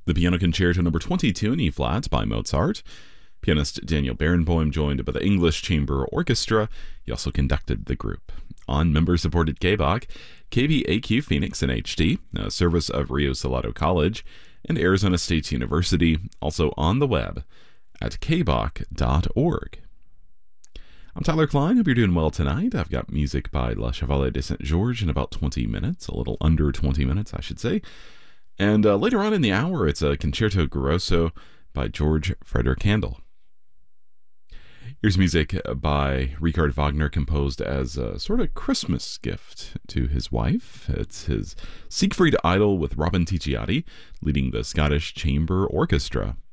The Piano Concerto Number 22 in E-flat by Mozart. Pianist Daniel Barenboim joined by the English Chamber Orchestra. He also conducted the group. On member-supported KBOC, KBAQ Phoenix in HD, a service of Rio Salado College, and Arizona State University, also on the web at kboc.org. I'm Tyler Klein. Hope you're doing well tonight. I've got music by La Chevalier de Saint Georges in about 20 minutes, a little under 20 minutes, I should say. And later on in the hour, it's a Concerto Grosso by George Frederick Handel. Here's music by Richard Wagner, composed as a sort of Christmas gift to his wife. It's his Siegfried Idol with Robin Ticciati leading the Scottish Chamber Orchestra.